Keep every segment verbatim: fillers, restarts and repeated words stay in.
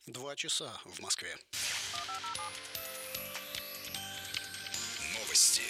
Два часа в Москве. Новости.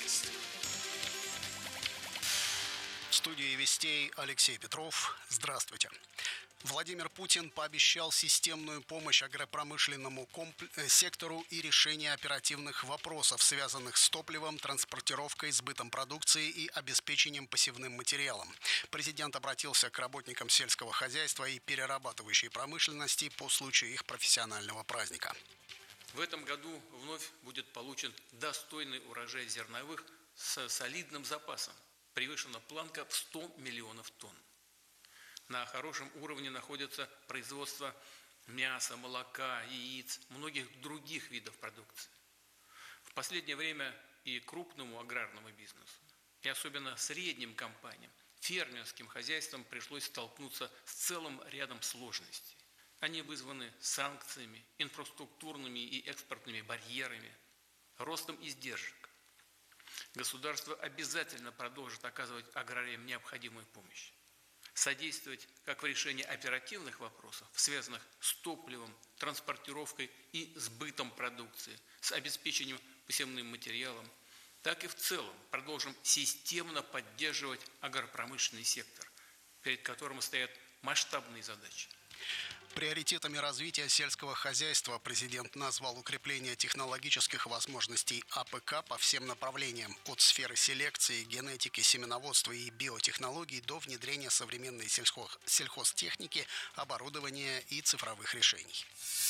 В студии Вестей Алексей Петров. Здравствуйте. Владимир Путин пообещал системную помощь агропромышленному комп... сектору и решение оперативных вопросов, связанных с топливом, транспортировкой, сбытом продукции и обеспечением посевным материалом. Президент обратился к работникам сельского хозяйства и перерабатывающей промышленности по случаю их профессионального праздника. В этом году вновь будет получен достойный урожай зерновых с солидным запасом. Превышена планка в сто миллионов тонн. На хорошем уровне находится производство мяса, молока, яиц, многих других видов продукции. В последнее время и крупному аграрному бизнесу, и особенно средним компаниям, фермерским хозяйствам пришлось столкнуться с целым рядом сложностей. Они вызваны санкциями, инфраструктурными и экспортными барьерами, ростом издержек. Государство обязательно продолжит оказывать аграриям необходимую помощь. Содействовать как в решении оперативных вопросов, связанных с топливом, транспортировкой и сбытом продукции, с обеспечением посевным материалом, так и в целом продолжим системно поддерживать агропромышленный сектор, перед которым стоят масштабные задачи. Приоритетами развития сельского хозяйства президент назвал укрепление технологических возможностей АПК по всем направлениям, от сферы селекции, генетики, семеноводства и биотехнологий до внедрения современной сельхоз... сельхозтехники, оборудования и цифровых решений.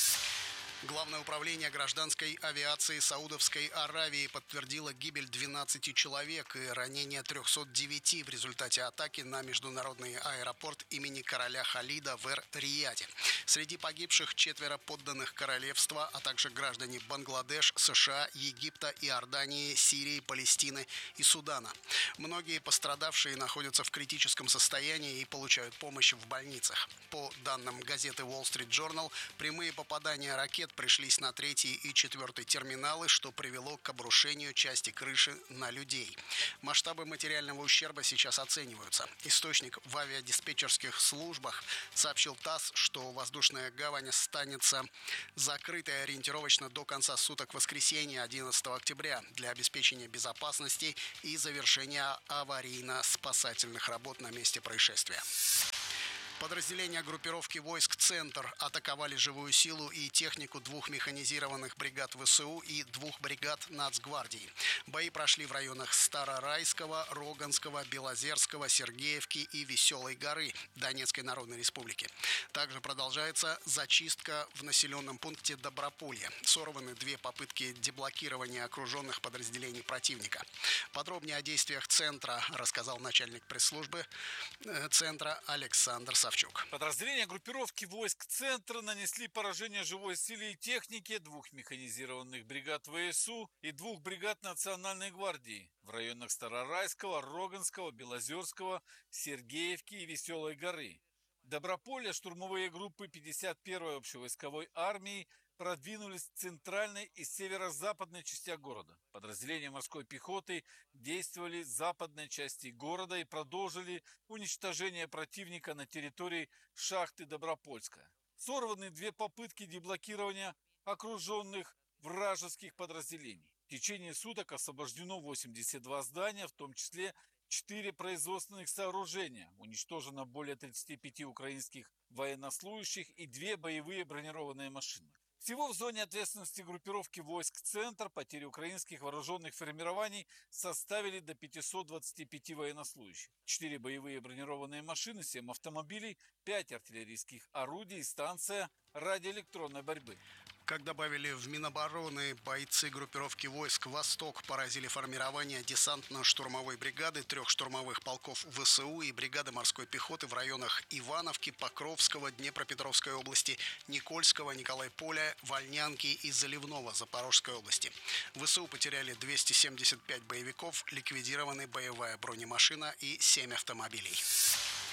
Главное управление гражданской авиации Саудовской Аравии подтвердило гибель двенадцати человек и ранение трехсот девяти в результате атаки на международный аэропорт имени короля Халида в Эр-Рияде. Среди погибших четверо подданных королевства, а также граждане Бангладеш, США, Египта, Иордании, Сирии, Палестины и Судана. Многие пострадавшие находятся в критическом состоянии и получают помощь в больницах. По данным газеты Wall Street Journal, прямые попадания ракет пришлись на третий и четвертый терминалы, что привело к обрушению части крыши на людей. Масштабы материального ущерба сейчас оцениваются. Источник в авиадиспетчерских службах сообщил ТАСС, что воздушная гавань останется закрытой ориентировочно до конца суток воскресенья одиннадцатого октября для обеспечения безопасности и завершения аварийно-спасательных работ на месте происшествия. Подразделения группировки войск «Центр» атаковали живую силу и технику двух механизированных бригад ВСУ и двух бригад Нацгвардии. Бои прошли в районах Старорайского, Роганского, Белозерского, Сергеевки и Веселой горы Донецкой Народной Республики. Также продолжается зачистка в населенном пункте Доброполье. Сорваны две попытки деблокирования окруженных подразделений противника. Подробнее о действиях «Центра» рассказал начальник пресс-службы «Центра» Александр Савчук. Подразделения группировки войск «Центра» нанесли поражение живой силе и технике двух механизированных бригад ВСУ и двух бригад Национальной гвардии в районах Старорайского, Роганского, Белозерского, Сергеевки и Веселой горы. Доброполье штурмовые группы пятьдесят первой общевойсковой армии продвинулись в центральной и северо-западной частях города. Подразделения морской пехоты действовали в западной части города и продолжили уничтожение противника на территории шахты Добропольская. Сорваны две попытки деблокирования окруженных вражеских подразделений. В течение суток освобождено восемьдесят два здания, в том числе четыре производственных сооружения. Уничтожено более тридцати пяти украинских военнослужащих и две боевые бронированные машины. Всего в зоне ответственности группировки войск «Центр» потери украинских вооруженных формирований составили до пятисот двадцати пяти военнослужащих. четыре боевые бронированные машины, семь автомобилей, пять артиллерийских орудий и станция радиоэлектронной борьбы. Как добавили в Минобороны, бойцы группировки войск «Восток» поразили формирование десантно-штурмовой бригады, трех штурмовых полков ВСУ и бригады морской пехоты в районах Ивановки, Покровского, Днепропетровской области, Никольского, Николайполя, Вольнянки и Заливного Запорожской области. ВСУ потеряли двести семьдесят пять боевиков, ликвидированы боевая бронемашина и семь автомобилей.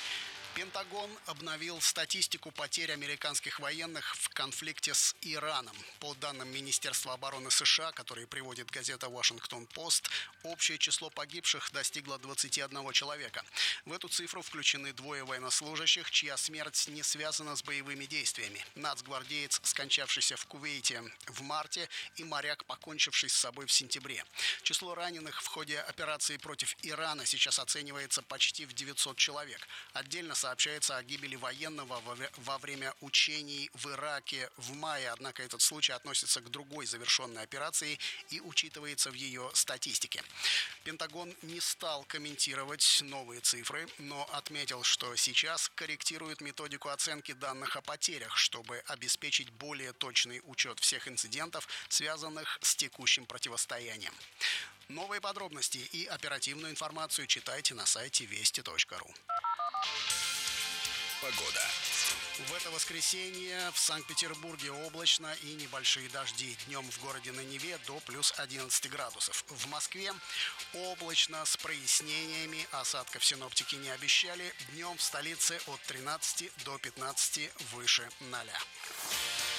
Пентагон обновил статистику потерь американских военных в конфликте с Ираном. По данным Министерства обороны США, которые приводит газета «Вашингтон-Пост», общее число погибших достигло двадцати одного человека. В эту цифру включены двое военнослужащих, чья смерть не связана с боевыми действиями. Нацгвардеец, скончавшийся в Кувейте в марте, и моряк, покончивший с собой в сентябре. Число раненых в ходе операции против Ирана сейчас оценивается почти в девятьсот человек. Отдельно сообщается о гибели военного во время учений в Ираке в мае, однако этот случай относится к другой завершенной операции и учитывается в ее статистике. Пентагон не стал комментировать новые цифры, но отметил, что сейчас корректирует методику оценки данных о потерях, чтобы обеспечить более точный учет всех инцидентов, связанных с текущим противостоянием. Новые подробности и оперативную информацию читайте на сайте вести точка ру. Погода. В это воскресенье в Санкт-Петербурге облачно и небольшие дожди. Днем в городе на Неве до плюс одиннадцати градусов. В Москве облачно с прояснениями. Осадков синоптики не обещали. Днем в столице от тринадцати до пятнадцати выше ноля.